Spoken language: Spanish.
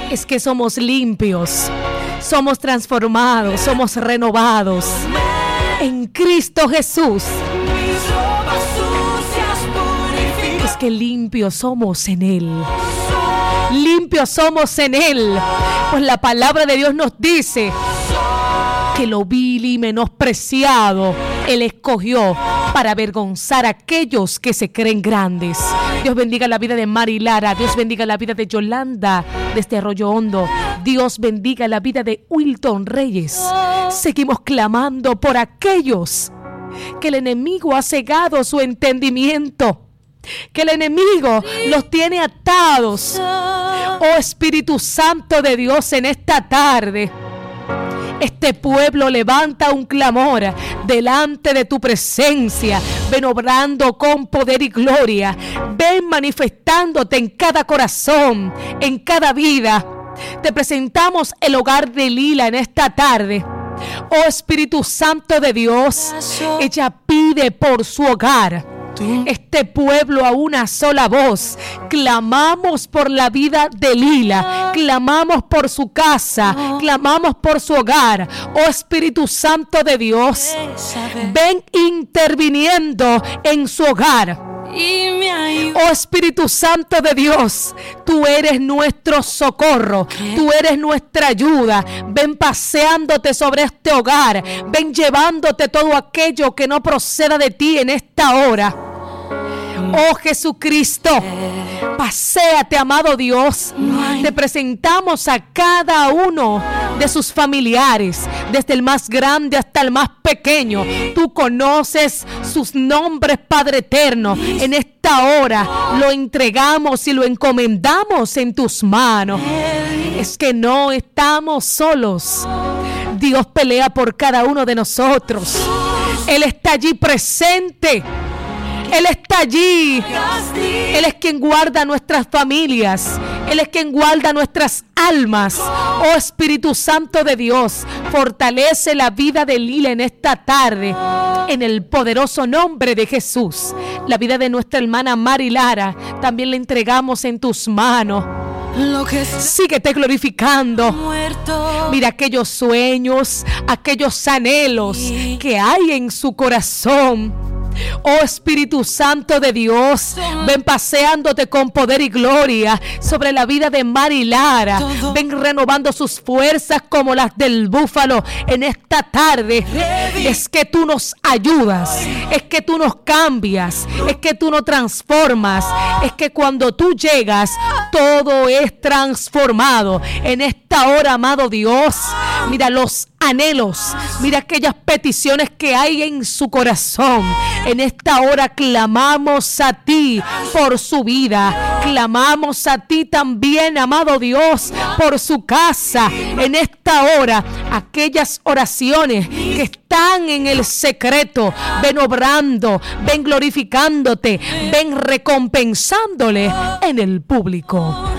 es que somos limpios, somos transformados, somos renovados en Cristo Jesús. Es que limpios somos en Él. Limpios somos en Él. Pues la palabra de Dios nos dice que lo vil y menospreciado Él escogió para avergonzar a aquellos que se creen grandes. Dios bendiga la vida de Mari Lara. Dios bendiga la vida de Yolanda desde Arroyo Hondo. Dios bendiga la vida de Wilton Reyes. Seguimos clamando por aquellos que el enemigo ha cegado su entendimiento, que el enemigo los tiene atados. Oh Espíritu Santo de Dios, en esta tarde este pueblo levanta un clamor delante de tu presencia. Ven obrando con poder y gloria. Ven manifestándote en cada corazón, en cada vida. Te presentamos el hogar de Lila en esta tarde. Oh Espíritu Santo de Dios, ella pide por su hogar. Este pueblo a una sola voz clamamos por la vida de Lila, clamamos por su casa, clamamos por su hogar. Oh Espíritu Santo de Dios, ven interviniendo en su hogar. Oh Espíritu Santo de Dios, tú eres nuestro socorro, tú eres nuestra ayuda. Ven paseándote sobre este hogar, ven llevándote todo aquello que no proceda de ti en esta hora. Oh Jesucristo, paséate, amado Dios. Te presentamos a cada uno de sus familiares, desde el más grande hasta el más pequeño. Tú conoces sus nombres, Padre eterno. En esta hora lo entregamos y lo encomendamos en tus manos. Es que no estamos solos. Dios pelea por cada uno de nosotros. Él está allí presente. Él está allí. Él es quien guarda nuestras familias. Él es quien guarda nuestras almas. Oh Espíritu Santo de Dios, fortalece la vida de Lila en esta tarde, en el poderoso nombre de Jesús. La vida de nuestra hermana Mari Lara también la entregamos en tus manos. Síguete glorificando. Mira aquellos sueños, aquellos anhelos que hay en su corazón. Oh Espíritu Santo de Dios, ven paseándote con poder y gloria sobre la vida de Mari Lara. Ven renovando sus fuerzas como las del búfalo en esta tarde. Es que tú nos ayudas, es que tú nos cambias, es que tú nos transformas, es que cuando tú llegas todo es transformado. En esta hora, amado Dios, mira los anhelos, mira aquellas peticiones que hay en su corazón. En esta hora clamamos a ti por su vida, clamamos a ti también, amado Dios, por su casa. En esta hora, aquellas oraciones que están en el secreto, ven obrando, ven glorificándote, ven recompensándole en el público.